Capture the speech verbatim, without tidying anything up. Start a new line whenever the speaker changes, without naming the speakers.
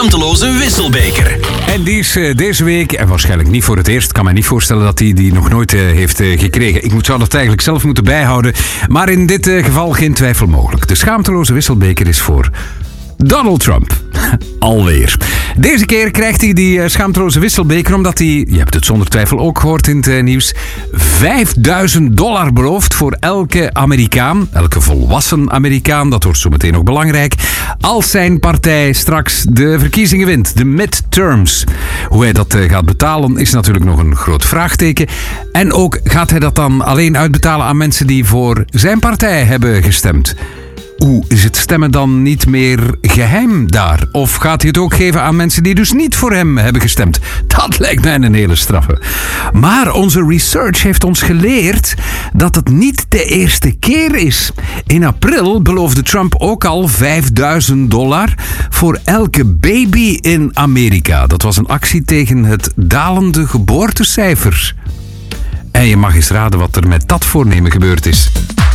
schaamteloze wisselbeker.
En die is uh, deze week, en waarschijnlijk niet voor het eerst, ik kan me niet voorstellen dat hij die nog nooit uh, heeft uh, gekregen. Ik moet, zou dat eigenlijk zelf moeten bijhouden, maar in dit uh, geval geen twijfel mogelijk. De schaamteloze wisselbeker is voor Donald Trump. Alweer. Deze keer krijgt hij die uh, schaamteloze wisselbeker omdat hij, je hebt het zonder twijfel ook gehoord in het uh, nieuws, vijfduizend dollar belooft voor elke Amerikaan, elke volwassen Amerikaan, dat wordt zo meteen nog belangrijk, als zijn partij straks de verkiezingen wint, de midterms. Hoe hij dat uh, gaat betalen is natuurlijk nog een groot vraagteken. En ook gaat hij dat dan alleen uitbetalen aan mensen die voor zijn partij hebben gestemd. Hoe is het stemmen dan niet meer geheim daar? Of gaat hij het ook geven aan mensen die dus niet voor hem hebben gestemd? Dat lijkt mij een hele straffe. Maar onze research heeft ons geleerd dat het niet de eerste keer is. In april beloofde Trump ook al vijfduizend dollar voor elke baby in Amerika. Dat was een actie tegen het dalende geboortecijfer. En je mag eens raden wat er met dat voornemen gebeurd is.